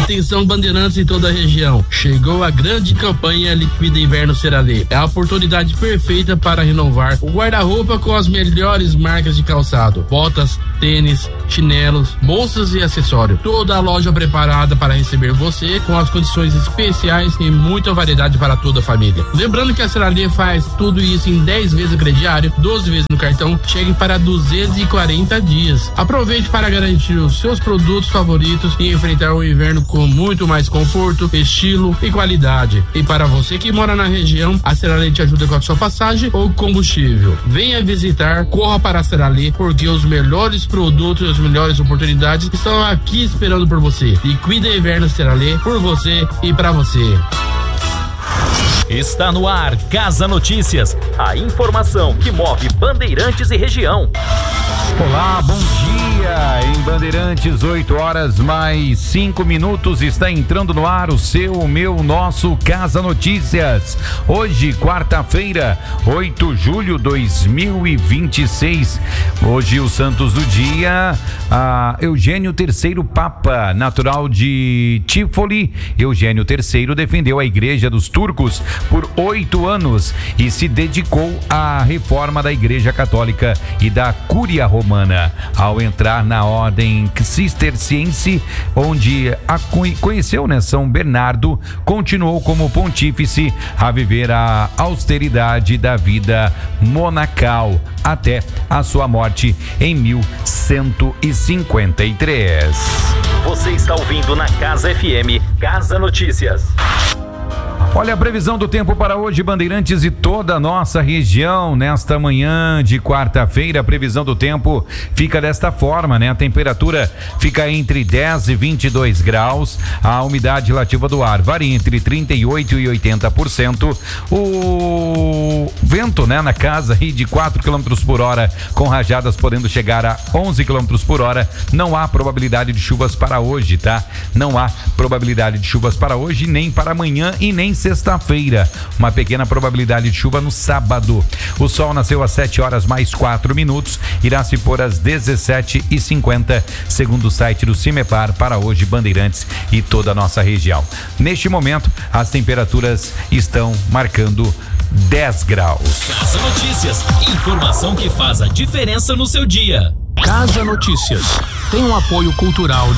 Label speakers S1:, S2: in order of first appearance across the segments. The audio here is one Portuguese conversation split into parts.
S1: Atenção, bandeirantes em toda a região. Chegou a grande campanha Liquida Inverno Ceará-Lê. É a oportunidade perfeita para renovar o guarda-roupa com as melhores marcas de calçado: botas, tênis, chinelos, bolsas e acessórios. Toda a loja preparada para receber você com as condições especiais e muita variedade para toda a família. Lembrando que a Ceará-Lê faz tudo isso em 10 vezes no crediário, 12 vezes no cartão, chegue para 240 dias. Aproveite para garantir os seus produtos favoritos e enfrentar o inverno com muito mais conforto, estilo e qualidade. E para você que mora na região, a Ceará-Lê te ajuda com a sua passagem ou combustível. Venha visitar, corra para a Ceará-Lê, porque os melhores produtos e as melhores oportunidades estão aqui esperando por você. Liquida Inverno Ceará-Lê, por você e para você.
S2: Está no ar Casa Notícias, a informação que move Bandeirantes e região.
S3: Olá, bom dia! Em Bandeirantes, 8h mais 5 está entrando no ar o seu, o meu, nosso Casa Notícias. Hoje, quarta-feira, 8 de julho de 2026. Hoje, os santos do dia: Eugênio III Papa, natural de Tifoli. Eugênio III defendeu a Igreja dos Turcos por 8 anos e se dedicou à reforma da Igreja Católica e da Cúria Romana. Ao entrar na ordem cisterciense, onde conheceu, São Bernardo, continuou como pontífice a viver a austeridade da vida monacal até a sua morte em 1153.
S2: Você está ouvindo na Casa FM, Casa Notícias.
S3: Olha a previsão do tempo para hoje, Bandeirantes e toda a nossa região. Nesta manhã de quarta-feira, a previsão do tempo fica desta forma, A temperatura fica entre 10 e 22 graus. A umidade relativa do ar varia entre 38% e 80%. O vento, na casa aí de 4 km por hora, com rajadas podendo chegar a 11 km por hora. Não há probabilidade de chuvas para hoje, tá? Não há probabilidade de chuvas para hoje, nem para amanhã e nem sexta-feira. Uma pequena probabilidade de chuva no sábado. O sol nasceu às 7h mais 4, irá se pôr às 17h50, segundo o site do Cimepar, para hoje, Bandeirantes e toda a nossa região. Neste momento, as temperaturas estão marcando 10 graus.
S2: Casa Notícias, informação que faz a diferença no seu dia.
S1: Casa Notícias tem um apoio cultural.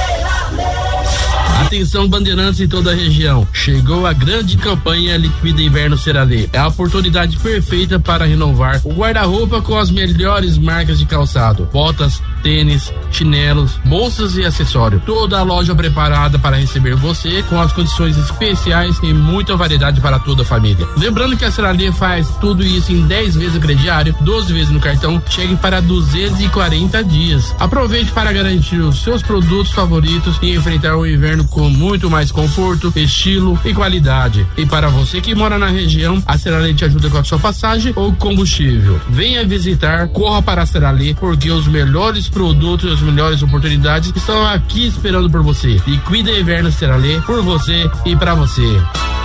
S1: Atenção, bandeirantes em toda a região. Chegou a grande campanha Liquida Inverno Ceará-Lê. É a oportunidade perfeita para renovar o guarda-roupa com as melhores marcas de calçado: botas, tênis, chinelos, bolsas e acessórios. Toda a loja preparada para receber você com as condições especiais e muita variedade para toda a família. Lembrando que a Ceará-Lê faz tudo isso em 10 vezes no crediário, 12 vezes no cartão, chegue para 240 dias. Aproveite para garantir os seus produtos favoritos e enfrentar o inverno com muito mais conforto, estilo e qualidade. E para você que mora na região, a Ceará-Lê te ajuda com a sua passagem ou combustível. Venha visitar, corra para a Ceará-Lê, porque os melhores produtos e as melhores oportunidades estão aqui esperando por você. Liquida Inverno Ceará-Lê, por você e para você.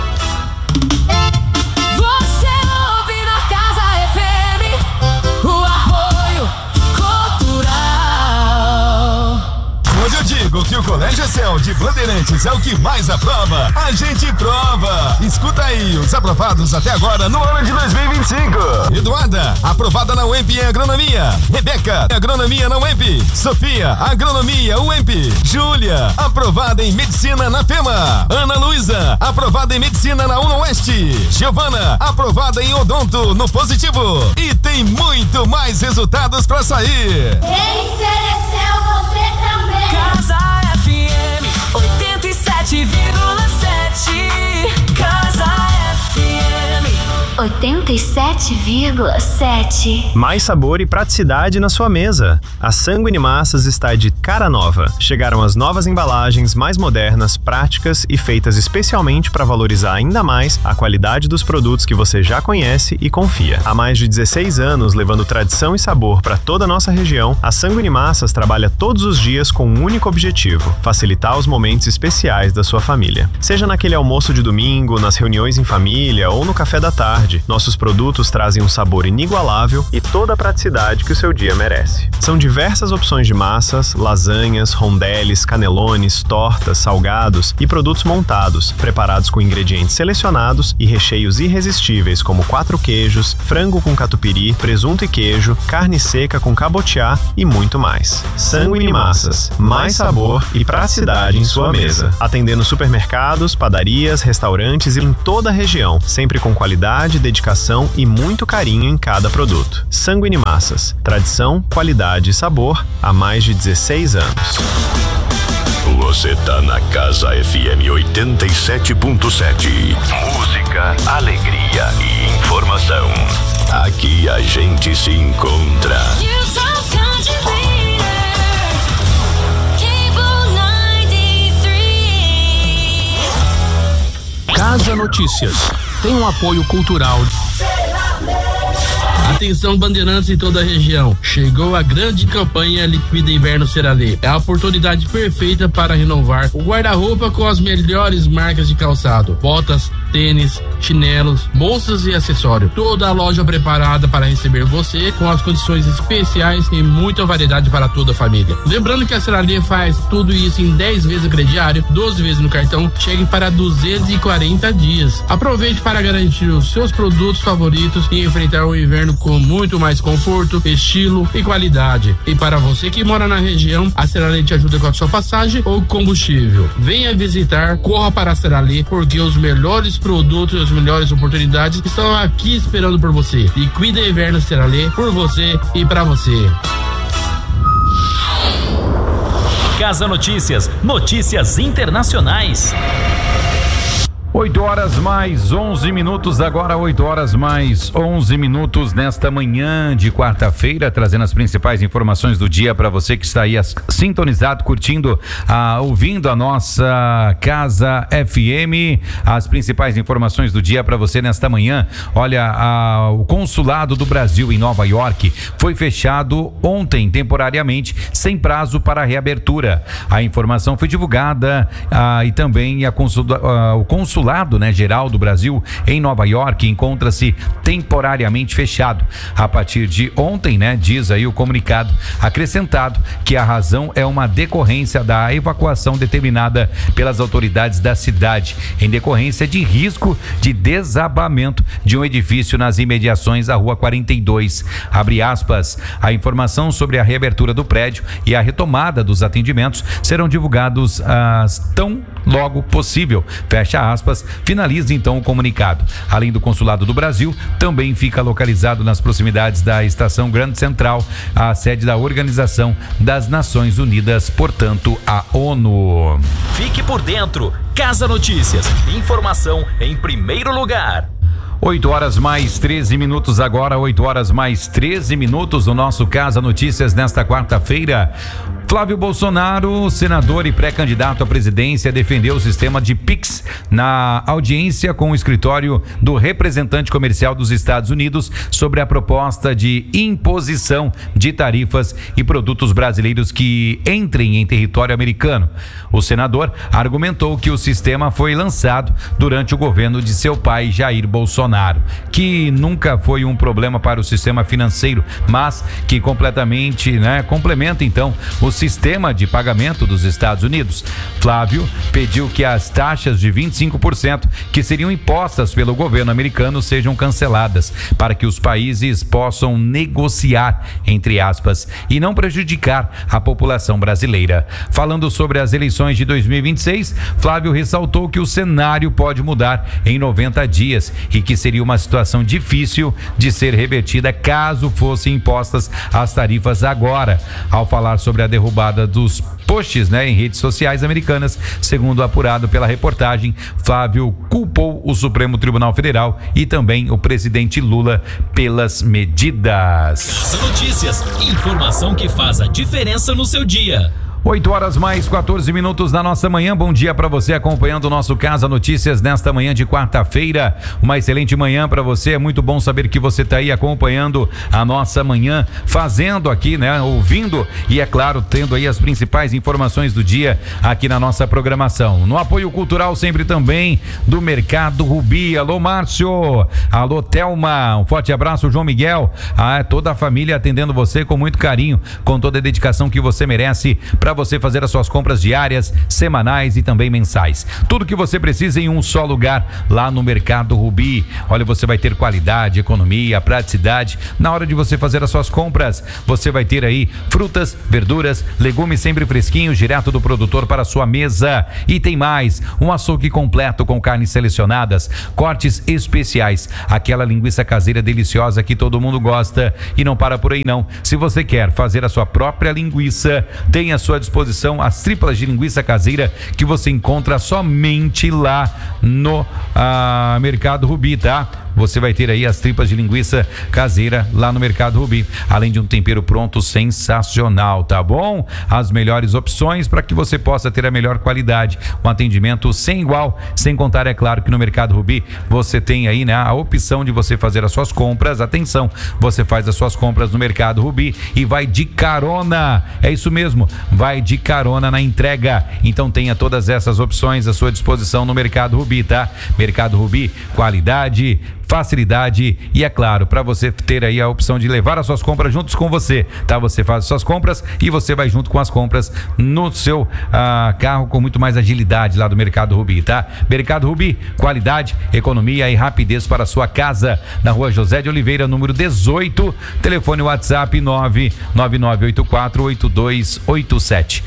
S4: Quando eu digo que o Colégio Céu de Bandeirantes é o que mais aprova, a gente prova. Escuta aí os aprovados até agora no ano de 2025. Eduarda, aprovada na UEMP em Agronomia. Rebeca, Agronomia na UEMP. Sofia, Agronomia UEMP. Júlia, aprovada em Medicina na FEMA. Ana Luísa, aprovada em Medicina na UNOeste. Giovana, aprovada em Odonto no Positivo. E tem muito mais resultados pra sair.
S5: Quem mereceu você também?
S6: Casa FM 87,7. Casa FM 87,7.
S7: Mais sabor e praticidade na sua mesa. A Sanguine Massas está de cara nova. Chegaram as novas embalagens mais modernas, práticas e feitas especialmente para valorizar ainda mais a qualidade dos produtos que você já conhece e confia. Há mais de 16 anos, levando tradição e sabor para toda a nossa região, a Sanguine Massas trabalha todos os dias com um único objetivo: facilitar os momentos especiais da sua família. Seja naquele almoço de domingo, nas reuniões em família ou no café da tarde, qualidade. Nossos produtos trazem um sabor inigualável e toda a praticidade que o seu dia merece. São diversas opções de massas, lasanhas, rondeles, canelones, tortas, salgados e produtos montados, preparados com ingredientes selecionados e recheios irresistíveis como 4 queijos, frango com catupiry, presunto e queijo, carne seca com cabotiá e muito mais. Sanguine Massas, mais sabor e praticidade em sua mesa. Atendendo supermercados, padarias, restaurantes e em toda a região, sempre com qualidade, dedicação e muito carinho em cada produto. Sanguine Massas, tradição, qualidade e sabor há mais de 16 anos.
S8: Você tá na Casa FM 87.7. Música, alegria e informação. Aqui a gente se encontra.
S1: Casa Notícias tem um apoio cultural. Atenção, bandeirantes em toda a região. Chegou a grande campanha Liquida Inverno Ceralê. É a oportunidade perfeita para renovar o guarda-roupa com as melhores marcas de calçado. Botas, tênis, chinelos, bolsas e acessórios. Toda a loja preparada para receber você com as condições especiais e muita variedade para toda a família. Lembrando que a Ceralê faz tudo isso em 10 vezes no crediário, 12 vezes no cartão, chegue para 240 dias. Aproveite para garantir os seus produtos favoritos e enfrentar o inverno com muito mais conforto, estilo e qualidade. E para você que mora na região, a Ceralê te ajuda com a sua passagem ou combustível. Venha visitar, corra para a Ceralê, porque os melhores produtos e as melhores oportunidades estão aqui esperando por você. Liquida Inverno Ceralê, por você e para você.
S2: Casa Notícias, notícias internacionais.
S3: 8 horas mais 11 minutos, agora 8 horas mais 11 minutos nesta manhã de quarta-feira, trazendo as principais informações do dia para você que está aí sintonizado, curtindo, ouvindo a nossa Casa FM. As principais informações do dia para você nesta manhã. Olha, o consulado do Brasil em Nova York foi fechado ontem temporariamente, sem prazo para reabertura. A informação foi divulgada e também o consulado geral do Brasil em Nova York encontra-se temporariamente fechado a partir de ontem, diz aí o comunicado, acrescentado que a razão é uma decorrência da evacuação determinada pelas autoridades da cidade, em decorrência de risco de desabamento de um edifício nas imediações da Rua 42. Abre aspas, a informação sobre a reabertura do prédio e a retomada dos atendimentos serão divulgados tão logo possível, fecha aspas. Finaliza então o comunicado. Além do Consulado do Brasil, também fica localizado nas proximidades da Estação Grande Central, a sede da Organização das Nações Unidas, portanto, a ONU.
S2: Fique por dentro. Casa Notícias. Informação em primeiro lugar.
S3: 8 horas mais 13 minutos agora, 8 horas mais 13 minutos no nosso Casa Notícias nesta quarta-feira. Flávio Bolsonaro, senador e pré-candidato à presidência, defendeu o sistema de PIX na audiência com o escritório do representante comercial dos Estados Unidos sobre a proposta de imposição de tarifas e produtos brasileiros que entrem em território americano. O senador argumentou que o sistema foi lançado durante o governo de seu pai, Jair Bolsonaro, que nunca foi um problema para o sistema financeiro, mas que complementa então o sistema de pagamento dos Estados Unidos. Flávio pediu que as taxas de 25% que seriam impostas pelo governo americano sejam canceladas para que os países possam negociar, entre aspas, e não prejudicar a população brasileira. Falando sobre as eleições de 2026, Flávio ressaltou que o cenário pode mudar em 90 dias e que seria uma situação difícil de ser revertida caso fossem impostas as tarifas agora. Ao falar sobre a derrubada dos posts em redes sociais americanas, segundo apurado pela reportagem, Flávio culpou o Supremo Tribunal Federal e também o presidente Lula pelas medidas.
S2: Casa Notícias, informação que faz a diferença no seu dia.
S3: 8 horas mais 14 minutos na nossa manhã. Bom dia para você acompanhando o nosso Casa Notícias nesta manhã de quarta-feira. Uma excelente manhã para você. É muito bom saber que você está aí acompanhando a nossa manhã, fazendo aqui, né? Ouvindo e, é claro, tendo aí as principais informações do dia aqui na nossa programação. No apoio cultural sempre também do Mercado Rubi. Alô, Márcio. Alô, Thelma. Um forte abraço, João Miguel. Toda a família atendendo você com muito carinho, com toda a dedicação que você merece para você fazer as suas compras diárias, semanais e também mensais. Tudo que você precisa em um só lugar, lá no Mercado Rubi. Olha, você vai ter qualidade, economia, praticidade. Na hora de você fazer as suas compras, você vai ter aí frutas, verduras, legumes sempre fresquinhos, direto do produtor para a sua mesa. E tem mais, um açougue completo com carnes selecionadas, cortes especiais, aquela linguiça caseira deliciosa que todo mundo gosta. E não para por aí não. Se você quer fazer a sua própria linguiça, tem à sua disposição as tripas de linguiça caseira que você encontra somente lá no Mercado Rubi, tá? Você vai ter aí as tripas de linguiça caseira lá no Mercado Rubi, além de um tempero pronto sensacional, tá bom? As melhores opções para que você possa ter a melhor qualidade, um atendimento sem igual, sem contar, é claro, que no Mercado Rubi você tem aí, né, a opção de você fazer as suas compras. Atenção, você faz as suas compras no Mercado Rubi e vai de carona, é isso mesmo, vai de carona na entrega. Então tenha todas essas opções à sua disposição no Mercado Rubi, tá? Mercado Rubi, qualidade, facilidade e, é claro, para você ter aí a opção de levar as suas compras juntos com você, tá? Você faz as suas compras e você vai junto com as compras no seu carro com muito mais agilidade lá do Mercado Rubi, tá? Mercado Rubi, qualidade, economia e rapidez para a sua casa, na Rua José de Oliveira, número 18, telefone WhatsApp 999848287,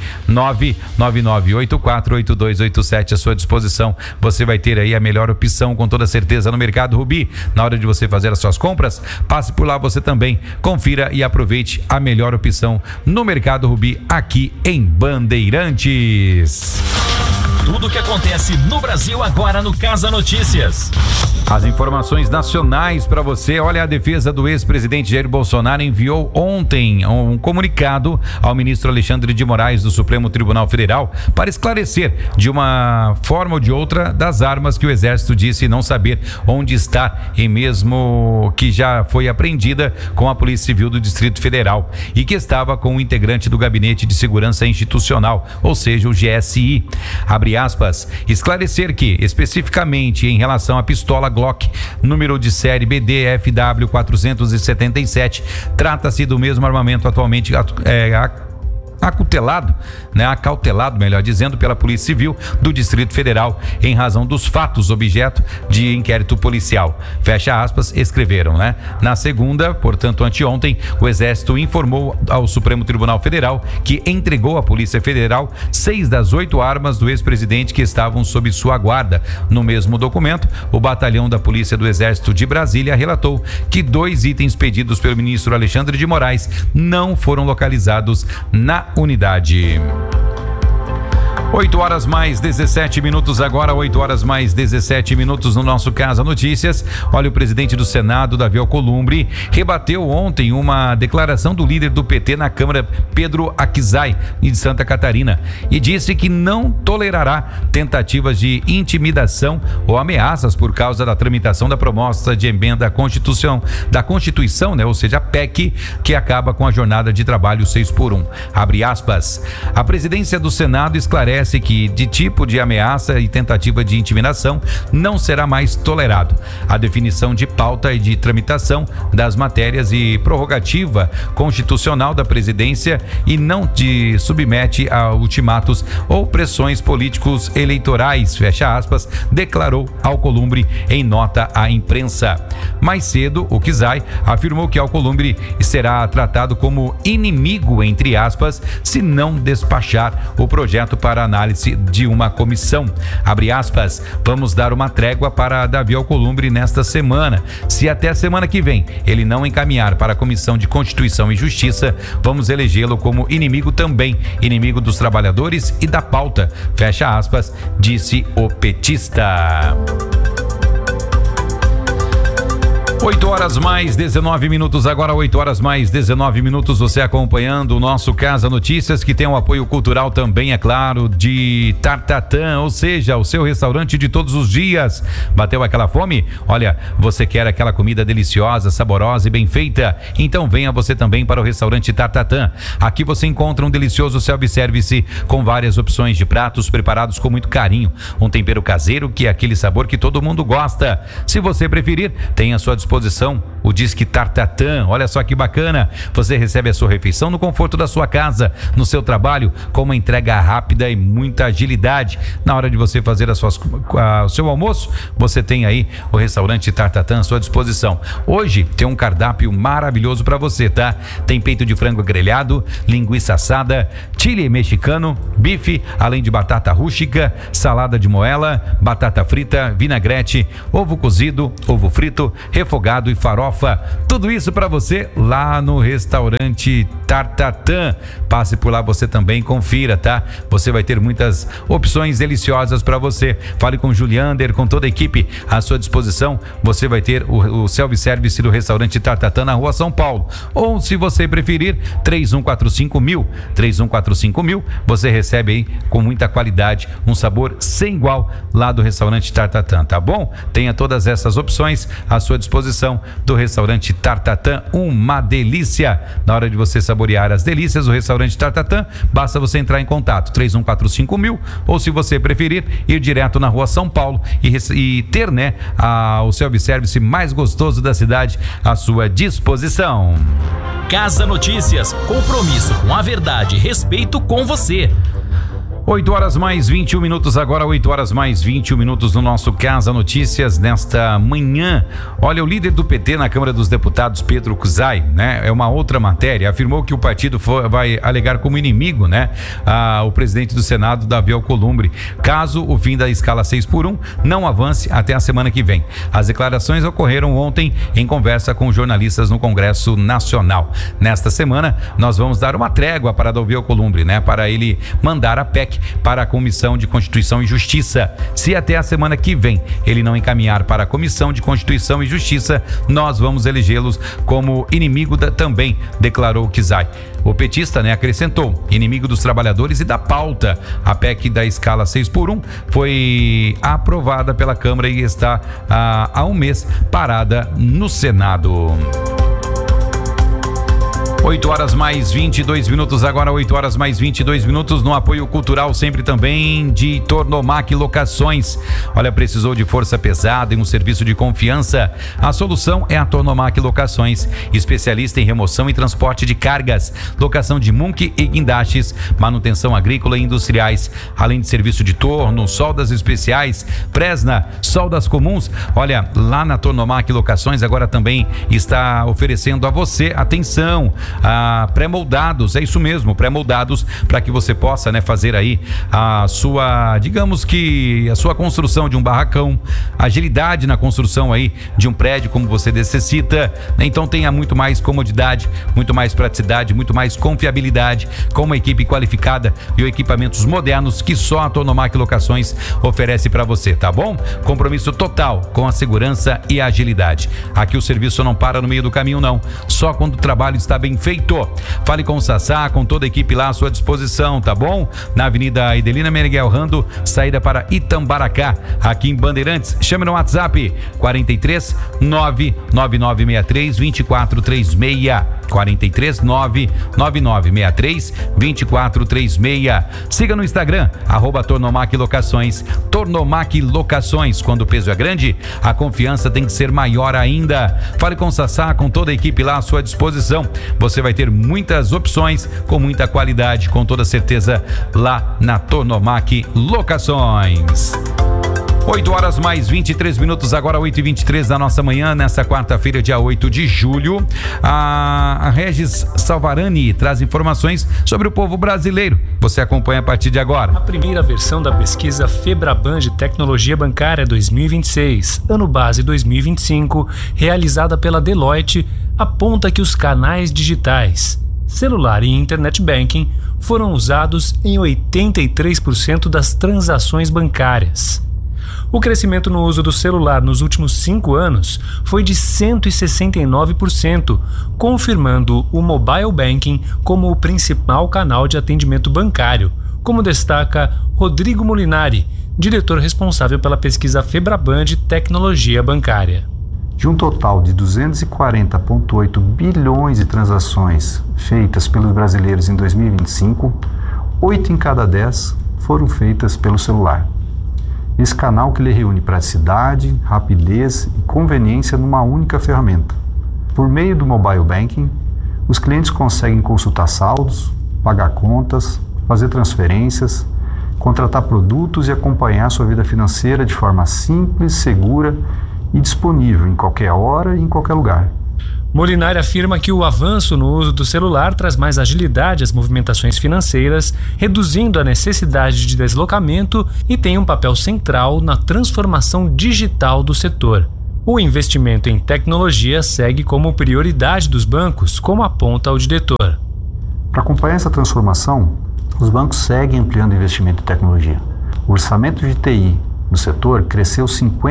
S3: 999848287 à sua disposição. Você vai ter aí a melhor opção com toda certeza no Mercado Rubi. Na hora de você fazer as suas compras, passe por lá você também, confira e aproveite a melhor opção no Mercado Rubi aqui em Bandeirantes.
S2: Tudo o que acontece no Brasil agora no Casa Notícias.
S3: As informações nacionais para você. Olha, a defesa do ex-presidente Jair Bolsonaro enviou ontem um comunicado ao ministro Alexandre de Moraes do Supremo Tribunal Federal para esclarecer de uma forma ou de outra das armas que o Exército disse não saber onde está, e mesmo que já foi apreendida com a Polícia Civil do Distrito Federal e que estava com um integrante do Gabinete de Segurança Institucional, ou seja, o GSI. Abre aspas, esclarecer que, especificamente em relação à pistola Glock, número de série BDFW 477, trata-se do mesmo armamento atualmente acautelado, melhor dizendo, pela Polícia Civil do Distrito Federal em razão dos fatos objeto de inquérito policial. Fecha aspas, escreveram, né? Na segunda, portanto, anteontem, o Exército informou ao Supremo Tribunal Federal que entregou à Polícia Federal 6 das 8 armas do ex-presidente que estavam sob sua guarda. No mesmo documento, o Batalhão da Polícia do Exército de Brasília relatou que 2 itens pedidos pelo ministro Alexandre de Moraes não foram localizados na unidade. 8 horas mais 17 minutos agora, 8 horas mais 17 minutos no nosso Casa Notícias. Olha, o presidente do Senado, Davi Alcolumbre, rebateu ontem uma declaração do líder do PT na Câmara, Pedro Akizay, de Santa Catarina, e disse que não tolerará tentativas de intimidação ou ameaças por causa da tramitação da proposta de emenda à da Constituição, né? Ou seja, a PEC, que acaba com a jornada de trabalho 6x1. Abre aspas. A presidência do Senado esclarece que de tipo de ameaça e tentativa de intimidação não será mais tolerado. A definição de pauta e de tramitação das matérias e prorrogativa constitucional da presidência e não te submete a ultimatos ou pressões políticos eleitorais, fecha aspas, declarou Alcolumbre em nota à imprensa. Mais cedo, o Kizay afirmou que Alcolumbre será tratado como inimigo, entre aspas, se não despachar o projeto para análise de uma comissão. Abre aspas, vamos dar uma trégua para Davi Alcolumbre nesta semana. Se até a semana que vem ele não encaminhar para a Comissão de Constituição e Justiça, vamos elegê-lo como inimigo também, inimigo dos trabalhadores e da pauta, fecha aspas, disse o petista. 8 horas mais 19 minutos, agora 8 horas mais 19 minutos, você acompanhando o nosso Casa Notícias, que tem um apoio cultural também, é claro, de Tartatã, ou seja, o seu restaurante de todos os dias. Bateu aquela fome? Olha, você quer aquela comida deliciosa, saborosa e bem feita? Então venha você também para o restaurante Tartatã. Aqui você encontra um delicioso self-service com várias opções de pratos preparados com muito carinho, um tempero caseiro que é aquele sabor que todo mundo gosta. Se você preferir, tem à sua disposição o Disque Tartatã. Olha só que bacana, você recebe a sua refeição no conforto da sua casa, no seu trabalho, com uma entrega rápida e muita agilidade. Na hora de você fazer o seu almoço, você tem aí o restaurante Tartatã à sua disposição. Hoje tem um cardápio maravilhoso para você, tá? Tem peito de frango grelhado, linguiça assada, chile mexicano, bife, além de batata rústica, salada de moela, batata frita, vinagrete, ovo cozido, ovo frito, refogado e farofa. Tudo isso para você lá no restaurante Tartatã. Passe por lá você também, confira, tá? Você vai ter muitas opções deliciosas para você. Fale com o Juliander, com toda a equipe à sua disposição. Você vai ter o self-service do restaurante Tartatã na Rua São Paulo. Ou, se você preferir, 3145.000. 3145.000, você recebe aí com muita qualidade, um sabor sem igual lá do restaurante Tartatã, tá bom? Tenha todas essas opções à sua disposição do restaurante Tartatã, uma delícia. Na hora de você saborear as delícias do restaurante Tartatã, basta você entrar em contato 3145.000, ou, se você preferir, ir direto na Rua São Paulo e ter, né, o self-service mais gostoso da cidade à sua disposição.
S2: Casa Notícias, compromisso com a verdade e respeito com você.
S3: 8 horas mais 21 minutos, agora 8 horas mais 21 minutos no nosso Casa Notícias nesta manhã. Olha, o líder do PT na Câmara dos Deputados, Pedro Cuzai, né? É uma outra matéria, afirmou que o partido vai alegar como inimigo, né? O presidente do Senado, Davi Alcolumbre, caso o fim da escala 6x1 não avance até a semana que vem. As declarações ocorreram ontem em conversa com jornalistas no Congresso Nacional. Nesta semana, nós vamos dar uma trégua para Davi Alcolumbre, né? Para ele mandar a PEC para a Comissão de Constituição e Justiça. Se até a semana que vem ele não encaminhar para a Comissão de Constituição e Justiça, nós vamos elegê-los como inimigo também, declarou Kizai. O petista, né, acrescentou, inimigo dos trabalhadores e da pauta. A PEC da escala 6x1 foi aprovada pela Câmara e está há um mês parada no Senado. 8 horas mais 22 minutos, agora 8 horas mais 22 minutos no apoio cultural sempre também de Tornomac Locações. Olha, precisou de força pesada e um serviço de confiança? A solução é a Tornomac Locações, especialista em remoção e transporte de cargas, locação de munque e guindastes, manutenção agrícola e industriais, além de serviço de torno, soldas especiais, presna, soldas comuns. Olha, lá na Tornomac Locações agora também está oferecendo a você, atenção, pré-moldados, é isso mesmo, pré-moldados, para que você possa, né, fazer aí a sua, digamos que a sua construção de um barracão, agilidade na construção aí de um prédio como você necessita. Então tenha muito mais comodidade, muito mais praticidade, muito mais confiabilidade, com uma equipe qualificada e equipamentos modernos que só a Tornomac Locações oferece para você, tá bom? Compromisso total com a segurança e a agilidade. Aqui o serviço não para no meio do caminho, não, só quando o trabalho está bem feito. Fale com o Sassá, com toda a equipe lá à sua disposição, tá bom? Na Avenida Idelina Meneghel Rando, saída para Itambaracá, aqui em Bandeirantes. Chame no WhatsApp 43 99963 2436, 43 99963 2436. Siga no Instagram @Tornomac Locações. Tornomac Locações, quando o peso é grande, a confiança tem que ser maior ainda. Fale com o Sassá, com toda a equipe lá à sua disposição. Você vai ter muitas opções com muita qualidade, com toda certeza, lá na Tornomac Locações. 8 horas mais 23 minutos, agora 8h23 da nossa manhã, nessa quarta-feira, dia 8 de julho. A Regis Salvarani traz informações sobre o povo brasileiro. Você acompanha a partir de agora.
S9: A primeira versão da pesquisa Febraban de Tecnologia Bancária 2026, ano base 2025, realizada pela Deloitte, aponta que os canais digitais, celular e internet banking foram usados em 83% das transações bancárias. O crescimento no uso do celular nos últimos 5 anos foi de 169%, confirmando o mobile banking como o principal canal de atendimento bancário, como destaca Rodrigo Molinari, diretor responsável pela pesquisa Febraban de tecnologia bancária.
S10: De um total de 240,8 bilhões de transações feitas pelos brasileiros em 2025, 8 em cada 10 foram feitas pelo celular. Esse canal que lhe reúne praticidade, rapidez e conveniência numa única ferramenta. Por meio do mobile banking, os clientes conseguem consultar saldos, pagar contas, fazer transferências, contratar produtos e acompanhar sua vida financeira de forma simples, segura e disponível em qualquer hora e em qualquer lugar.
S9: Molinari afirma que o avanço no uso do celular traz mais agilidade às movimentações financeiras, reduzindo a necessidade de deslocamento e tem um papel central na transformação digital do setor. O investimento em tecnologia segue como prioridade dos bancos, como aponta o diretor.
S10: Para acompanhar essa transformação, os bancos seguem ampliando o investimento em tecnologia. O orçamento de TI no setor cresceu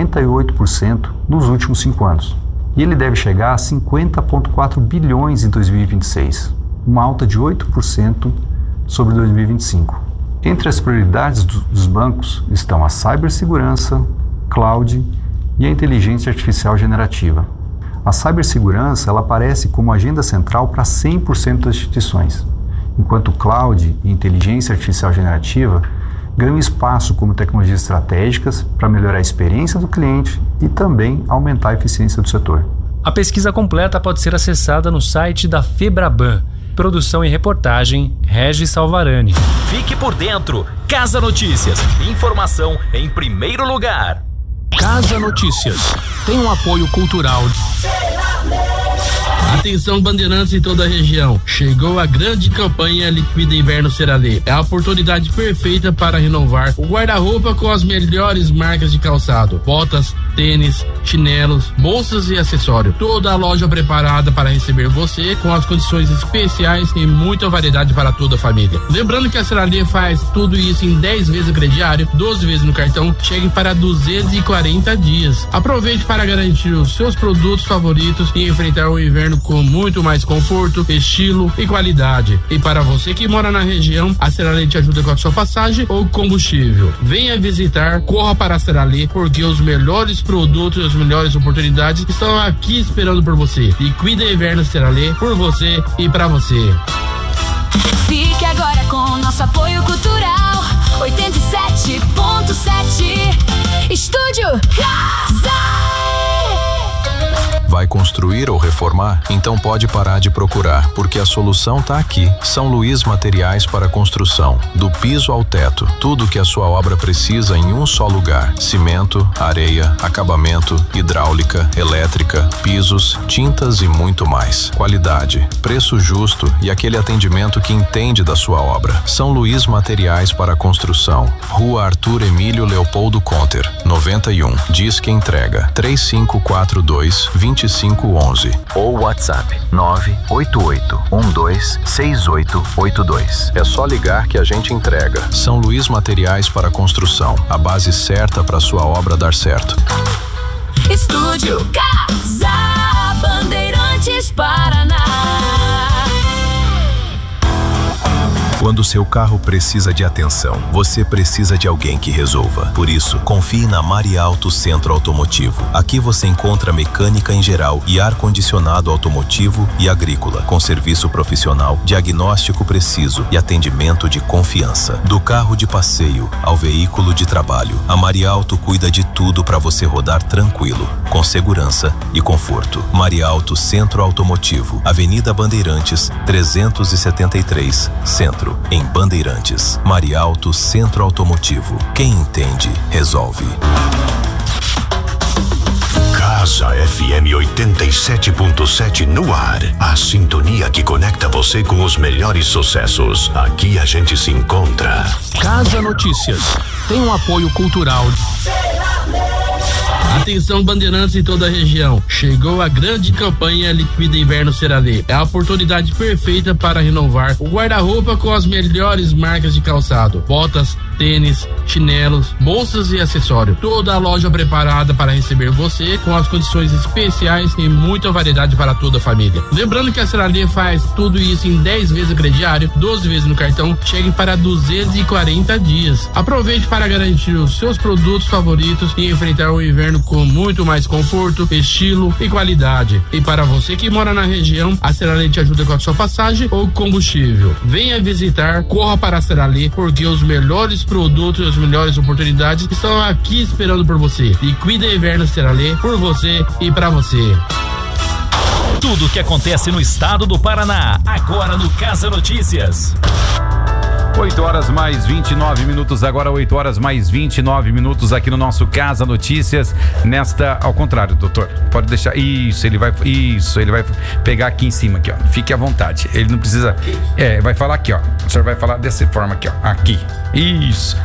S10: 58% nos últimos 5 anos. E ele deve chegar a 50,4 bilhões em 2026, uma alta de 8% sobre 2025. Entre as prioridades dos bancos estão a cibersegurança, cloud e a inteligência artificial generativa. A cibersegurança ela aparece como agenda central para 100% das instituições, enquanto cloud e inteligência artificial generativa ganham espaço como tecnologias estratégicas para melhorar a experiência do cliente e também aumentar a eficiência do setor.
S9: A pesquisa completa pode ser acessada no site da Febraban. Produção e reportagem, Regis Salvarani.
S2: Fique por dentro. Casa Notícias. Informação em primeiro lugar.
S1: Casa Notícias. Tem um apoio cultural. Atenção, bandeirantes em toda a região. Chegou a grande campanha Liquida Inverno Seralê. É a oportunidade perfeita para renovar o guarda-roupa com as melhores marcas de calçado. Botas, tênis, chinelos, bolsas e acessórios. Toda a loja preparada para receber você com as condições especiais e muita variedade para toda a família. Lembrando que a Seralê faz tudo isso em 10 vezes no crediário, 12 vezes no cartão, chegue para 240 dias. Aproveite para garantir os seus produtos favoritos e enfrentar o inverno com muito mais conforto, estilo e qualidade. E para você que mora na região, a Seralê te ajuda com a sua passagem ou combustível. Venha visitar, corra para a Seralê, porque os melhores produtos e as melhores oportunidades estão aqui esperando por você. Liquida Inverno Seralê, por você e para você.
S6: Fique agora com o nosso apoio cultural 87.7 Estúdio Casa.
S11: Vai construir ou reformar? Então pode parar de procurar, porque a solução está aqui. São Luís Materiais para Construção. Do piso ao teto, tudo que a sua obra precisa em um só lugar. Cimento, areia, acabamento, hidráulica, elétrica, pisos, tintas e muito mais. Qualidade, preço justo e aquele atendimento que entende da sua obra. São Luís Materiais para Construção. Rua Arthur Emílio Leopoldo Conter, 91. Disque entrega 3542-2511 ou WhatsApp 988-126882. É só ligar que a gente entrega. São Luís Materiais para Construção, a base certa para sua obra dar certo.
S6: Estúdio Casa, Bandeirantes, Paraná.
S11: Quando seu carro precisa de atenção, você precisa de alguém que resolva. Por isso, confie na Marialto Centro Automotivo. Aqui você encontra mecânica em geral e ar-condicionado automotivo e agrícola, com serviço profissional, diagnóstico preciso e atendimento de confiança. Do carro de passeio ao veículo de trabalho, a Marialto cuida de tudo para você rodar tranquilo, com segurança e conforto. Marialto Centro Automotivo, Avenida Bandeirantes, 373, Centro, em Bandeirantes. Marialto Centro Automotivo. Quem entende, resolve.
S8: Casa FM 87.7 no ar. A sintonia que conecta você com os melhores sucessos. Aqui a gente se encontra.
S1: Casa Notícias. Tem um apoio cultural. Atenção, bandeirantes em toda a região. Chegou a grande campanha Liquida Inverno Ceralê. É a oportunidade perfeita para renovar o guarda-roupa com as melhores marcas de calçado. Botas, tênis, chinelos, bolsas e acessórios. Toda a loja preparada para receber você com as condições especiais e muita variedade para toda a família. Lembrando que a Ceralê faz tudo isso em 10 vezes no crediário, 12 vezes no cartão, chegue para 240 dias. Aproveite para garantir os seus produtos favoritos e enfrentar o inverno com muito mais conforto, estilo e qualidade. E para você que mora na região, a Ceralê te ajuda com a sua passagem ou combustível. Venha visitar, corra para a Ceralê, porque os melhores produtos e as melhores oportunidades estão aqui esperando por você. Liquida Inverno Ceralê, por você e para você.
S2: Tudo o que acontece no estado do Paraná, agora no Casa Notícias.
S3: 8 horas mais 29 minutos, agora 8 horas mais 29 minutos aqui no nosso Casa Notícias, ao contrário, doutor, pode deixar, ele vai pegar aqui em cima, aqui, ó, fique à vontade, ele não precisa, vai falar aqui, ó, o senhor vai falar dessa forma aqui, ó, aqui, isso,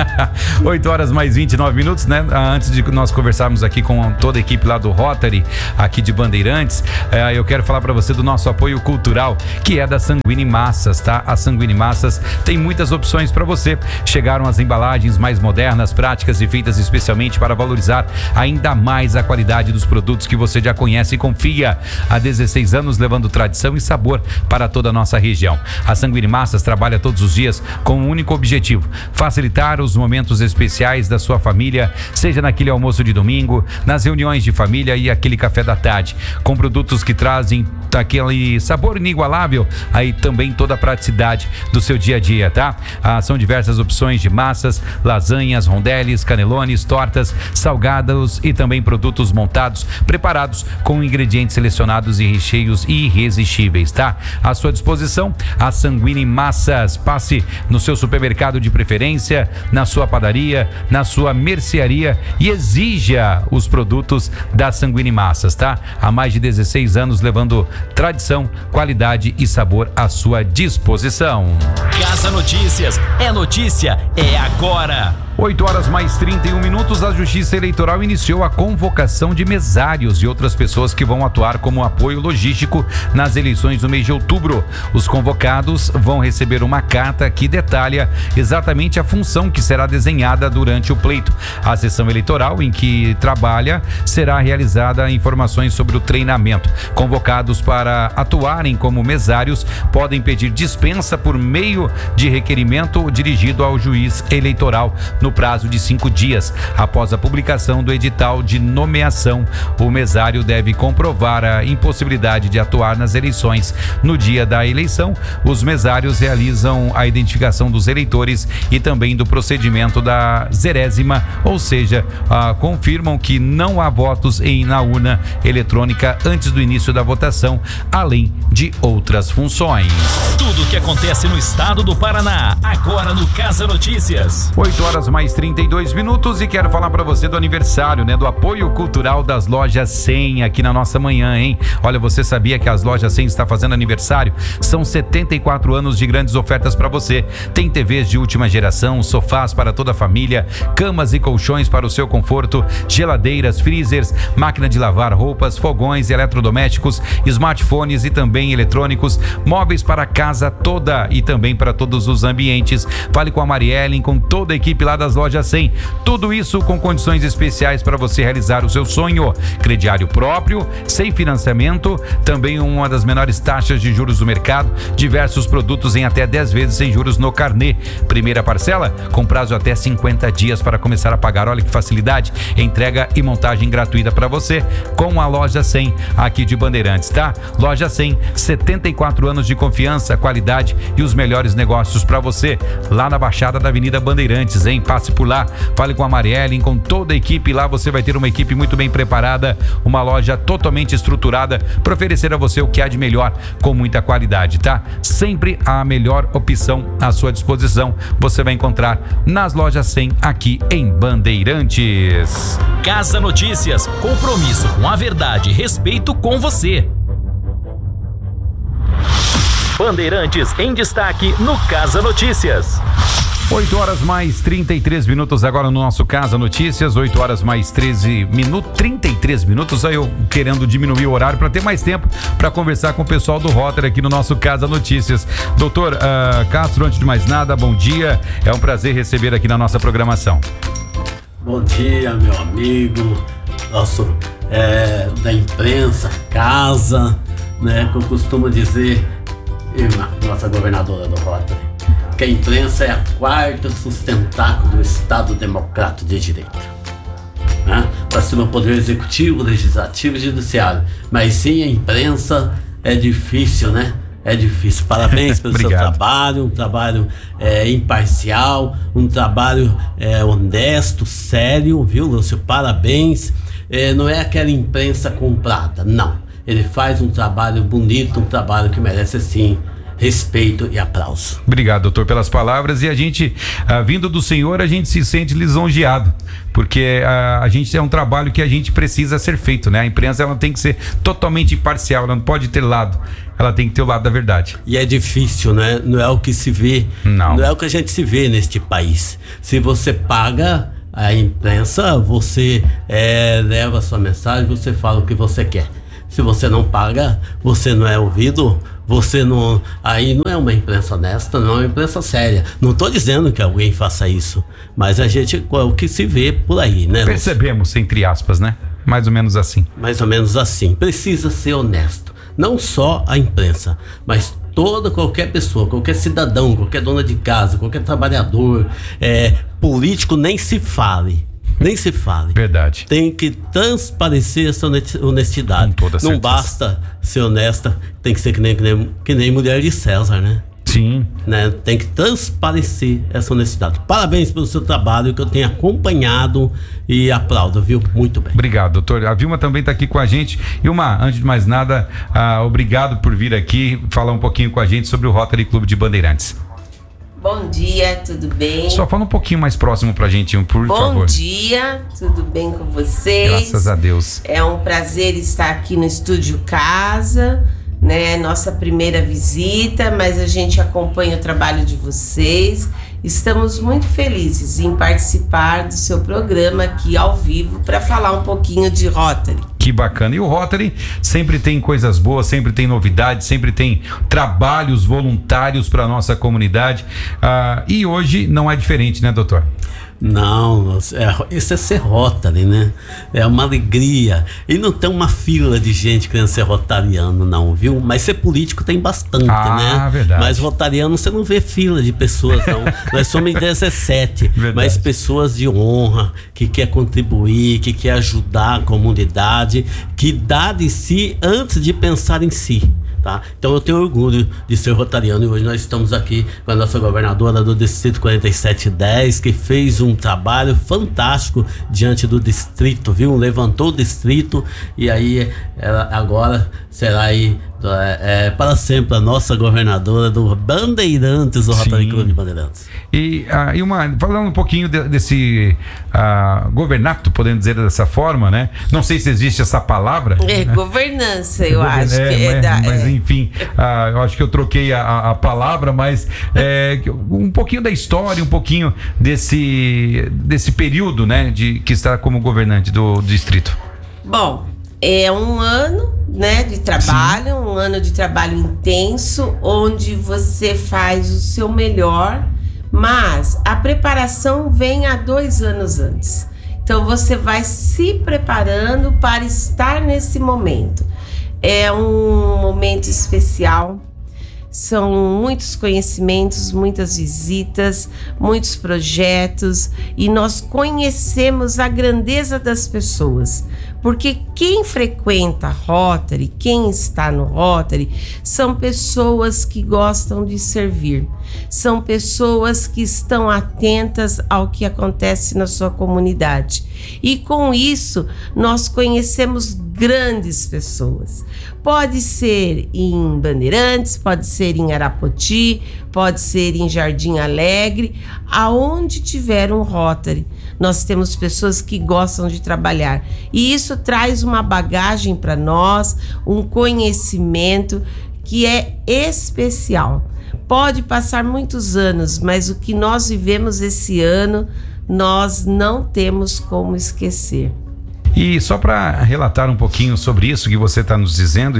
S3: 8 horas mais 29 minutos, né, antes de nós conversarmos aqui com toda a equipe lá do Rotary, aqui de Bandeirantes, eu quero falar para você do nosso apoio cultural, que é da Sanguini Massas, tá, a Sanguini Massas tem muitas opções para você. Chegaram as embalagens mais modernas, práticas e feitas especialmente para valorizar ainda mais a qualidade dos produtos que você já conhece e confia. Há 16 anos levando tradição e sabor para toda a nossa região. A Sanguini Massas trabalha todos os dias com um único objetivo: facilitar os momentos especiais da sua família, seja naquele almoço de domingo, nas reuniões de família e aquele café da tarde, com produtos que trazem aquele sabor inigualável, aí também toda a praticidade do seu dia a dia, tá? São diversas opções de massas, lasanhas, rondeles, canelones, tortas, salgados e também produtos montados, preparados com ingredientes selecionados e recheios irresistíveis, tá? À sua disposição, a Sanguini Massas. Passe no seu supermercado de preferência, na sua padaria, na sua mercearia e exija os produtos da Sanguini Massas, tá? Há mais de 16 anos levando tradição, qualidade e sabor à sua disposição.
S2: Casa Notícias, é notícia, é agora.
S3: 8 horas mais 31 minutos, a Justiça Eleitoral iniciou a convocação de mesários e outras pessoas que vão atuar como apoio logístico nas eleições do mês de outubro. Os convocados vão receber uma carta que detalha exatamente a função que será desenhada durante o pleito. A sessão eleitoral em que trabalha será realizada informações sobre o treinamento. Convocados para atuarem como mesários podem pedir dispensa por meio de requerimento dirigido ao juiz eleitoral no prazo de 5 dias. Após a publicação do edital de nomeação, o mesário deve comprovar a impossibilidade de atuar nas eleições. No dia da eleição, os mesários realizam a identificação dos eleitores e também do procedimento da zerésima, ou seja, confirmam que não há votos na urna eletrônica antes do início da votação, além de outras funções.
S2: Tudo o que acontece no estado do Paraná, agora no Casa Notícias.
S3: 8 horas mais 32 minutos e quero falar para você do aniversário, né? Do apoio cultural das lojas 100 aqui na nossa manhã, hein? Olha, você sabia que as lojas 100 está fazendo aniversário? São 74 anos de grandes ofertas para você. Tem TVs de última geração, sofás para toda a família, camas e colchões para o seu conforto, geladeiras, freezers, máquina de lavar roupas, fogões, eletrodomésticos, smartphones e também eletrônicos, móveis para a casa toda e também para todos os ambientes. Fale com a Mariellen, com toda a equipe lá das lojas 100. Tudo isso com condições especiais para você realizar o seu sonho. Crediário próprio, sem financiamento, também uma das menores taxas de juros do mercado, diversos produtos em até 10 vezes sem juros no carnê. Primeira parcela com prazo até 50 dias para começar a pagar. Olha que facilidade. Entrega e montagem gratuita para você com a loja 100 aqui de Bandeirantes, tá? Loja 100, 74 anos de confiança, qualidade e os melhores negócios para você. Lá na Baixada da Avenida Bandeirantes, hein? Passe por lá, fale com a Mariellen, com toda a equipe. Lá você vai ter uma equipe muito bem preparada, uma loja totalmente estruturada para oferecer a você o que há de melhor com muita qualidade, tá? Sempre a melhor opção à sua disposição você vai encontrar nas lojas 100 aqui em Bandeirantes.
S2: Casa Notícias, compromisso com a verdade e respeito com você. Bandeirantes em destaque no Casa Notícias.
S3: 8 horas mais 33 minutos agora no nosso Casa Notícias, 8 horas mais 33 minutos, aí eu querendo diminuir o horário para ter mais tempo para conversar com o pessoal do Rotary aqui no nosso Casa Notícias. Doutor Castro, antes de mais nada, bom dia, é um prazer receber aqui na nossa programação.
S12: Bom dia, meu amigo, nosso da imprensa, casa, né, que eu costumo dizer, nossa governadora do Rotary, que a imprensa é a quarta sustentáculo do Estado Democrático de Direito, né? Para cima do Poder Executivo, Legislativo e Judiciário. Mas sem a imprensa é difícil, né? É difícil. Parabéns pelo seu trabalho, um trabalho imparcial, um trabalho honesto, sério, viu, Lúcio? Parabéns. Não é aquela imprensa comprada, não. Ele faz um trabalho bonito, um trabalho que merece, sim, respeito e aplauso.
S3: Obrigado, doutor, pelas palavras. E a gente, vindo do senhor, a gente se sente lisonjeado, porque a gente é um trabalho que a gente precisa ser feito, né? A imprensa, ela tem que ser totalmente imparcial, ela não pode ter lado, ela tem que ter o lado da verdade.
S12: E é difícil, né? Não é o que se vê, não é o que a gente se vê neste país. Se você paga a imprensa, você leva a sua mensagem, você fala o que você quer. Se você não paga, você não é ouvido, você não... Aí não é uma imprensa honesta, não é uma imprensa séria. Não estou dizendo que alguém faça isso, mas a gente, é o que se vê por aí, né?
S3: Percebemos, entre aspas, né? Mais ou menos assim.
S12: Mais ou menos assim. Precisa ser honesto. Não só a imprensa, mas qualquer pessoa, qualquer cidadão, qualquer dona de casa, qualquer trabalhador, político, nem se fale. Nem se fale.
S3: Verdade.
S12: Tem que transparecer essa honestidade. Com toda certeza. Não basta ser honesta, tem que ser que nem mulher de César, né?
S3: Sim.
S12: Né? Tem que transparecer essa honestidade. Parabéns pelo seu trabalho, que eu tenho acompanhado e aplaudo, viu? Muito bem.
S3: Obrigado, doutor. A Vilma também está aqui com a gente. Vilma, antes de mais nada, obrigado por vir aqui falar um pouquinho com a gente sobre o Rotary Clube de Bandeirantes.
S13: Bom dia, tudo bem?
S3: Só fala um pouquinho mais próximo pra gente, por favor.
S13: Bom dia, tudo bem com vocês?
S3: Graças a Deus.
S13: É um prazer estar aqui no Estúdio Casa, né? Nossa primeira visita, mas a gente acompanha o trabalho de vocês. Estamos muito felizes em participar do seu programa aqui ao vivo para falar um pouquinho de Rotary.
S3: Que bacana. E o Rotary sempre tem coisas boas, sempre tem novidades, sempre tem trabalhos voluntários para a nossa comunidade. E hoje não é diferente, né, doutor?
S12: Não, isso é ser Rotary, né? É uma alegria. E não tem uma fila de gente querendo ser rotariano, não, viu? Mas ser político tem bastante, né?
S3: Verdade.
S12: Mas rotariano você não vê fila de pessoas, não. Nós somos em 17, mas pessoas de honra, que quer contribuir, que quer ajudar a comunidade, que dá de si antes de pensar em si. Tá? Então eu tenho orgulho de ser rotariano e hoje nós estamos aqui com a nossa governadora do Distrito 4710, que fez um trabalho fantástico diante do distrito, viu? Levantou o distrito e aí ela agora será aí para sempre a nossa governadora do Bandeirantes, do Rotary Clube de Bandeirantes.
S3: E falando um pouquinho desse governato, podemos dizer dessa forma, né? Não sei se existe essa palavra.
S13: Governança, eu acho que
S3: mas enfim, eu acho que eu troquei a palavra, mas um pouquinho da história, um pouquinho desse período, né, que está como governante do distrito.
S13: Bom, é um ano, né, de trabalho, sim, um ano de trabalho intenso, onde você faz o seu melhor, mas a preparação vem há 2 anos antes. Então você vai se preparando para estar nesse momento. É um momento especial. São muitos conhecimentos, muitas visitas, muitos projetos, e nós conhecemos a grandeza das pessoas, porque quem frequenta Rotary, quem está no Rotary, são pessoas que gostam de servir, são pessoas que estão atentas ao que acontece na sua comunidade, e com isso nós conhecemos grandes pessoas. Pode ser em Bandeirantes, pode ser em Arapoti, pode ser em Jardim Alegre, aonde tiver um Rotary. Nós temos pessoas que gostam de trabalhar. E isso traz uma bagagem para nós, um conhecimento que é especial. Pode passar muitos anos, mas o que nós vivemos esse ano, nós não temos como esquecer.
S3: E só para relatar um pouquinho sobre isso que você está nos dizendo,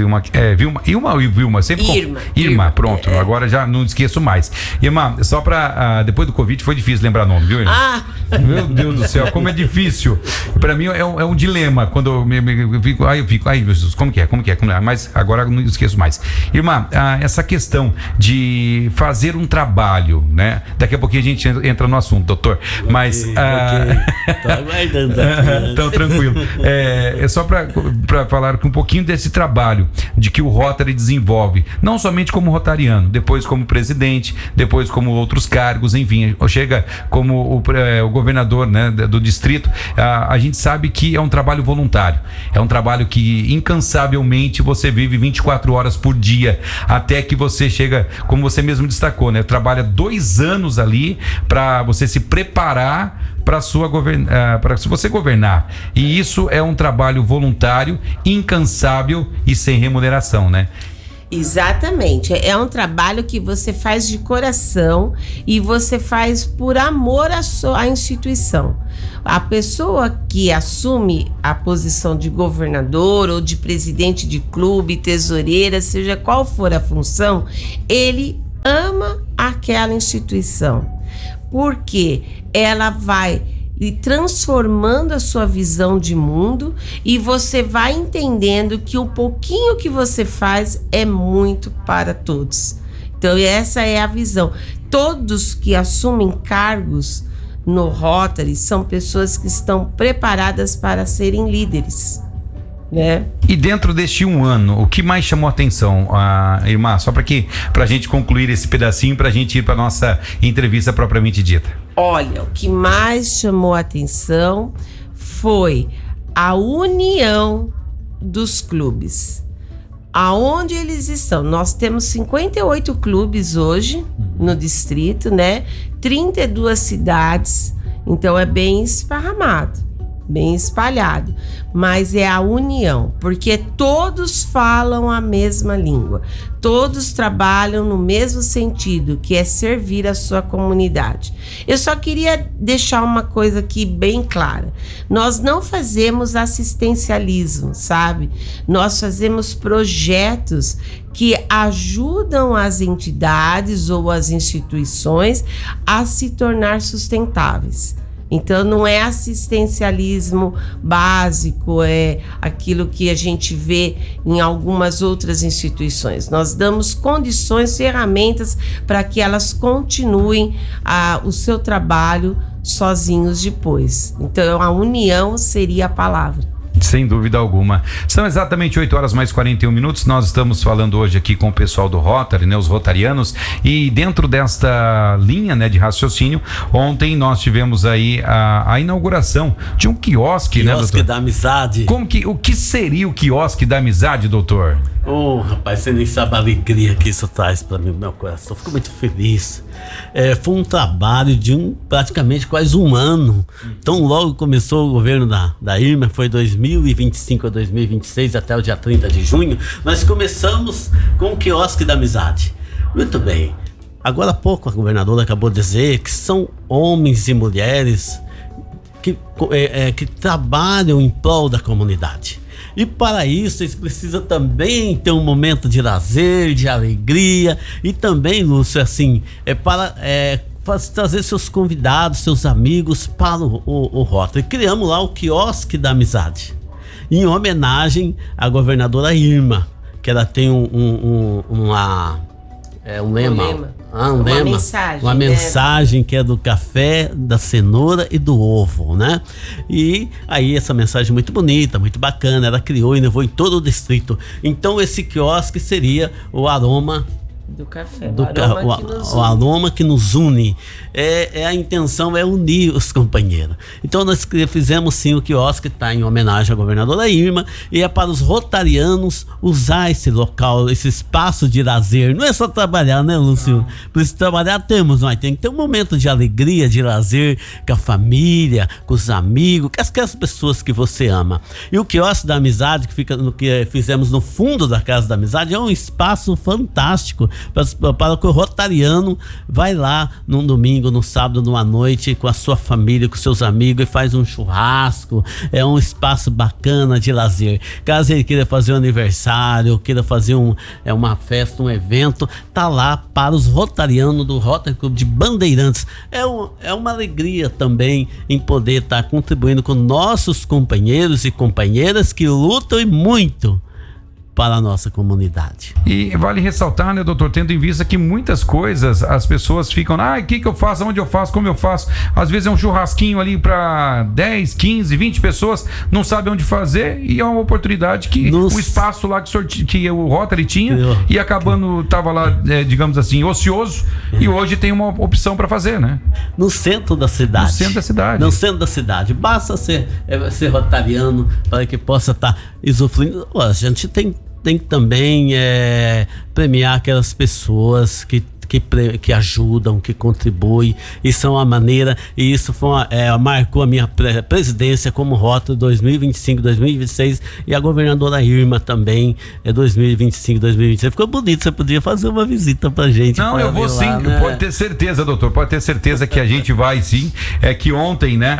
S3: Vilma, sempre Irma, pronto, agora já não esqueço mais. Irma, só para depois do Covid foi difícil lembrar nome, viu, Irma? Meu Deus do céu, como é difícil. Para mim é um dilema quando eu fico, meu Deus, como que é? Mas agora não esqueço mais. Irma, essa questão de fazer um trabalho, né? Daqui a pouquinho a gente entra no assunto, doutor. Mas
S12: Tô aguardando.
S3: Então, tranquilo. É só para falar um pouquinho desse trabalho de que o Rotary desenvolve, não somente como rotariano, depois como presidente, depois como outros cargos, enfim, chega como o governador, né, do distrito. A gente sabe que é um trabalho voluntário, é um trabalho que incansavelmente você vive 24 horas por dia, até que você chega, como você mesmo destacou, né, trabalha 2 anos ali para você se preparar para você governar. E isso é um trabalho voluntário, incansável e sem remuneração, né?
S13: Exatamente, é um trabalho que você faz de coração e você faz por amor à instituição. A pessoa que assume a posição de governador ou de presidente de clube, tesoureira, seja qual for a função, ele ama aquela instituição, porque ela vai lhe transformando a sua visão de mundo e você vai entendendo que o pouquinho que você faz é muito para todos. Então essa é a visão. Todos que assumem cargos no Rotary são pessoas que estão preparadas para serem líderes, né?
S3: E dentro deste 1 ano, o que mais chamou a atenção, Irmã? Só para a gente concluir esse pedacinho, para a gente ir para nossa entrevista propriamente dita.
S13: Olha, o que mais chamou a atenção foi a união dos clubes. Aonde eles estão? Nós temos 58 clubes hoje no distrito, né? 32 cidades, então é bem esparramado, bem espalhado, mas é a união, porque todos falam a mesma língua, todos trabalham no mesmo sentido, que é servir a sua comunidade. Eu só queria deixar uma coisa aqui bem clara: nós não fazemos assistencialismo, sabe? Nós fazemos projetos que ajudam as entidades ou as instituições a se tornar sustentáveis. Então não é assistencialismo básico, é aquilo que a gente vê em algumas outras instituições. Nós damos condições, ferramentas para que elas continuem o seu trabalho sozinhos depois. Então a união seria a palavra.
S3: Sem dúvida alguma. São exatamente 8 horas mais 41 minutos. Nós estamos falando hoje aqui com o pessoal do Rotary, né, os rotarianos, e dentro desta linha, né, de raciocínio, ontem nós tivemos aí a inauguração de um quiosque, né, doutor?
S12: Quiosque da amizade.
S3: O que seria o quiosque da amizade, doutor?
S12: Rapaz, você nem sabe a alegria que isso traz para mim, meu coração. Fico muito feliz. Foi um trabalho de praticamente quase 1 ano. Então logo começou o governo da Irma, foi 2025 a 2026 até o dia 30 de junho. Nós começamos com o quiosque da amizade. Muito bem. Agora há pouco a governadora acabou de dizer que são homens e mulheres que trabalham em prol da comunidade. E para isso eles precisam também ter um momento de lazer, de alegria e também, Lúcio, assim, para trazer seus convidados, seus amigos para o Rotary. Criamos lá o quiosque da amizade, em homenagem à governadora Irma, que ela tem um lema. Uma mensagem que é do café, da cenoura e do ovo, né? E aí essa mensagem muito bonita, muito bacana, ela criou e levou em todo o distrito. Então esse quiosque seria o aroma
S13: do café,
S12: o aroma que nos une. A intenção é unir os companheiros. Então nós fizemos sim o quiosque, está em homenagem à governadora Irma, e é para os rotarianos usar esse local, esse espaço de lazer. Não é só trabalhar, né, Lúcio? Por isso trabalhar temos, mas tem que ter um momento de alegria, de lazer com a família, com os amigos, com aquelas pessoas que você ama. E o quiosque da amizade, que fica no que fizemos no fundo da Casa da Amizade, é um espaço fantástico. para que o rotariano vai lá num domingo, no sábado, numa noite, com a sua família, com seus amigos, e faz um churrasco. É um espaço bacana de lazer. Caso ele queira fazer um aniversário, queira fazer uma festa, um evento, tá lá para os rotarianos do Rotary Clube de Bandeirantes. É uma alegria também em poder estar contribuindo com nossos companheiros e companheiras que lutam e muito para a nossa comunidade.
S3: E vale ressaltar, né, doutor, tendo em vista que muitas coisas as pessoas ficam, o que eu faço, onde eu faço, como eu faço. Às vezes é um churrasquinho ali para 10, 15, 20 pessoas, não sabe onde fazer, e é uma oportunidade que o espaço lá que o Rotary tinha e acabando, tava lá, digamos assim, ocioso, e hoje tem uma opção para fazer, né?
S12: No centro da cidade.
S3: No centro da cidade.
S12: No centro da cidade. Basta ser rotariano para que possa estar usufruindo. A gente tem que também premiar aquelas pessoas que ajudam, que contribuem, e são a maneira, e isso marcou a minha presidência como Rota 2025, 2026, e a governadora Irma também 2025, 2026. Ficou bonito, você podia fazer uma visita pra gente.
S3: Não, eu vou sim, né? Pode ter certeza, doutor, pode ter certeza que a gente vai sim. É que ontem, né,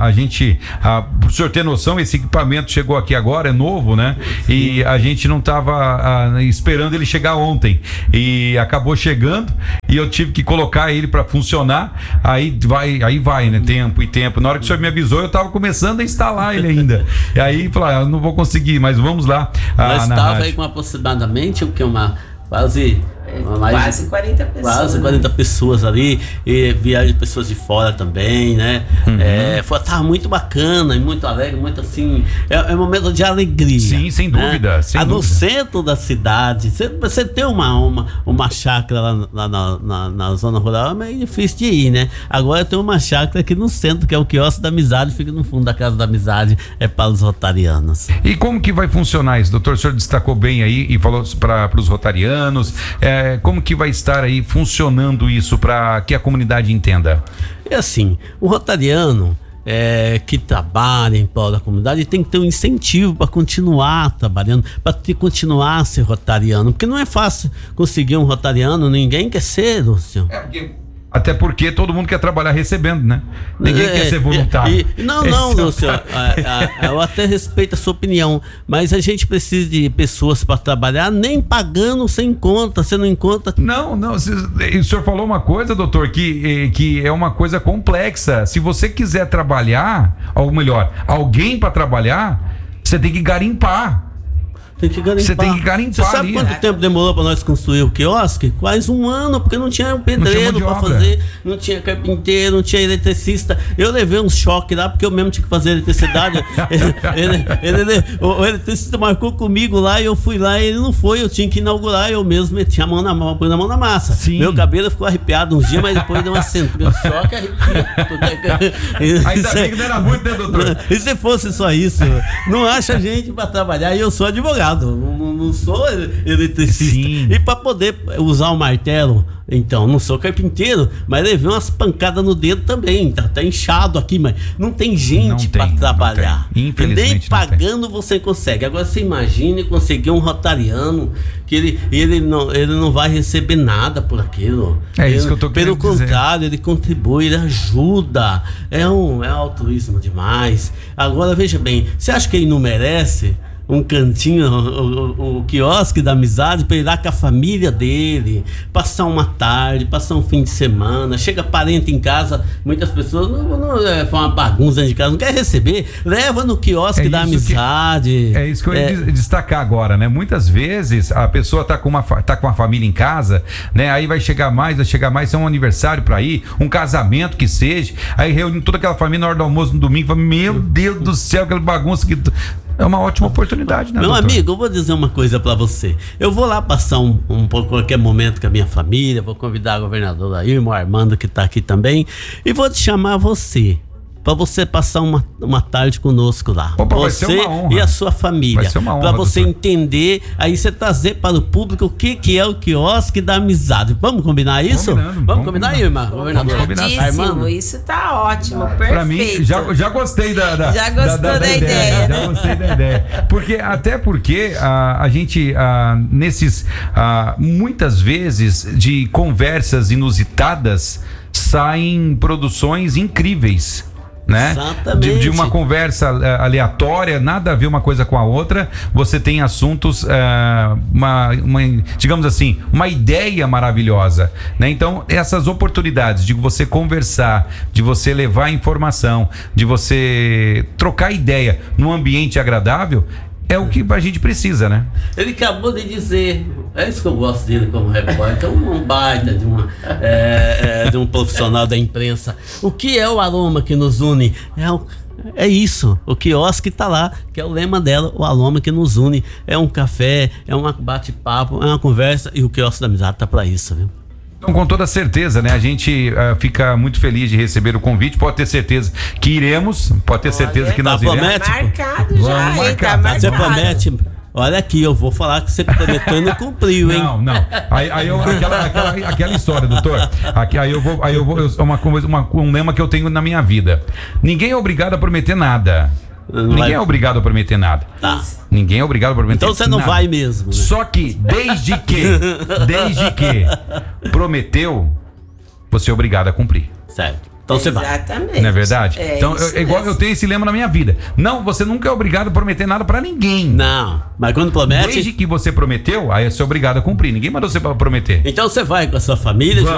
S3: pro senhor ter noção, esse equipamento chegou aqui agora, é novo, né, e a gente não tava esperando ele chegar ontem, e acabou chegando, e eu tive que colocar ele para funcionar. Aí vai, né? Tempo. Na hora que o senhor me avisou, eu tava começando a instalar ele ainda. E aí, falei, eu não vou conseguir, mas vamos lá.
S12: Nós estava aí com aproximadamente quase
S13: 40 pessoas.
S12: Quase 40 pessoas ali, e vieram de pessoas de fora também, né? Tava muito bacana e muito alegre, muito assim. É um momento de alegria.
S3: Sim, sem dúvida.
S12: Né?
S3: Sem
S12: no
S3: dúvida.
S12: centro da cidade, você tem uma chácara lá na zona rural, é meio difícil de ir, né? Agora tem uma chácara aqui no centro, que é o quiosque da Amizade, fica no fundo da Casa da Amizade, é para os rotarianos.
S3: E como que vai funcionar isso, doutor? O senhor destacou bem aí e falou para os rotarianos. Como que vai estar aí funcionando isso para que a comunidade entenda?
S12: É assim, o rotariano que trabalha em prol da comunidade tem que ter um incentivo para continuar trabalhando, para continuar a ser rotariano, porque não é fácil conseguir um rotariano, ninguém quer ser, Lúcio.
S3: Até porque todo mundo quer trabalhar recebendo, né? Ninguém quer ser voluntário.
S12: Não, Lúcio, eu até respeito a sua opinião, mas a gente precisa de pessoas para trabalhar, nem pagando sem conta, você não encontra.
S3: Não, o senhor falou uma coisa, doutor, que é uma coisa complexa. Se você quiser trabalhar, ou melhor, alguém para trabalhar, você tem que garimpar. Você tem que garimpar.
S12: Você sabe quanto tempo demorou para nós construir o quiosque? Quase um ano, porque não tinha um pedreiro para fazer, não tinha carpinteiro, não tinha eletricista. Eu levei um choque lá, porque eu mesmo tinha que fazer eletricidade. O eletricista marcou comigo lá, e eu fui lá, e ele não foi, eu tinha que inaugurar, eu mesmo meti a mão na mão, pus a mão na massa. Sim. Meu cabelo ficou arrepiado uns dias, mas depois deu uma centura, um choque, arrepia.
S3: Ainda bem que não era muito, né, doutor?
S12: E se fosse só isso, não acha gente para trabalhar, e eu sou advogado. Não sou eletricista. Sim. E para poder usar o martelo, então, não sou carpinteiro, mas levei umas pancadas no dedo também. Tá inchado aqui, mas não tem gente para trabalhar.
S3: Infelizmente,
S12: nem pagando você consegue. Agora você imagine conseguir um rotariano que ele não vai receber nada por aquilo.
S3: Isso que eu tô querendo dizer.
S12: Pelo contrário, ele contribui, ele ajuda. É altruísmo demais. Agora veja bem, você acha que ele não merece um cantinho, o quiosque da Amizade, para ir lá com a família dele, passar uma tarde, passar um fim de semana, chega parente em casa, muitas pessoas não foi uma bagunça de casa, não quer receber, leva no quiosque da Amizade.
S3: É isso que eu ia destacar agora, né? Muitas vezes a pessoa tá com a família em casa, né? Aí vai chegar mais, é um aniversário para ir, um casamento que seja, aí reúne toda aquela família na hora do almoço no domingo, fala, meu Deus do céu, aquela bagunça que... É uma ótima oportunidade, né,
S12: meu
S3: doutor?
S12: Amigo, eu vou dizer uma coisa pra você. Eu vou lá passar um pouco, qualquer momento com a minha família, vou convidar a governadora Irma, o Armando, que tá aqui também, e vou te chamar você. para você passar uma tarde conosco lá.
S3: Opa, vai
S12: você
S3: ser uma honra.
S12: E a sua família.
S3: Vai ser uma honra,
S12: para você
S3: doutor.
S12: entender, aí você trazer para o público o que é o quiosque da amizade. Vamos combinar isso? Vamos combinar aí, irmã?
S13: Combinadíssimo, isso tá ótimo, perfeito.
S3: Pra mim, já gostei da
S13: Já gostou da ideia, né?
S3: Já gostei da ideia. Até porque a gente, muitas vezes, de conversas inusitadas, saem produções incríveis. Né?
S12: Exatamente.
S3: De uma conversa aleatória, nada a ver uma coisa com a outra, você tem assuntos, digamos assim, uma ideia maravilhosa, né? Então, essas oportunidades de você conversar, de você levar informação, de você trocar ideia num ambiente agradável, é o que a gente precisa, né?
S12: Ele acabou de dizer, é isso que eu gosto dele como repórter, um baita de um profissional da imprensa. O que é o aroma que nos une? É isso, o quiosque tá lá, que é o lema dela, o aroma que nos une. É um café, é um bate-papo, é uma conversa, e o quiosque da amizade tá para isso, viu?
S3: Então, com toda certeza, né? A gente fica muito feliz de receber o convite. Pode ter certeza que iremos. Pode ter certeza que nós iremos.
S13: Tá marcado já, hein? Tá marcado.
S12: Você promete? Olha aqui, eu vou falar que você prometeu e não cumpriu, hein?
S3: Não. Aquela história, doutor. Um lema que eu tenho na minha vida. Ninguém é obrigado a prometer nada. Ninguém é obrigado a prometer nada.
S12: Tá.
S3: Ninguém é obrigado a prometer nada.
S12: Então você não vai mesmo, né?
S3: Só que desde que prometeu, você é obrigado a cumprir.
S12: Certo. Então você vai.
S13: Exatamente.
S3: Não é verdade? Então, igual
S13: mesmo.
S3: eu tenho esse lema na minha vida. Não, você nunca é obrigado a prometer nada pra ninguém.
S12: Não, mas quando promete...
S3: Desde que você prometeu, aí você é obrigado a cumprir. Ninguém mandou você prometer.
S12: Então você vai com a sua família,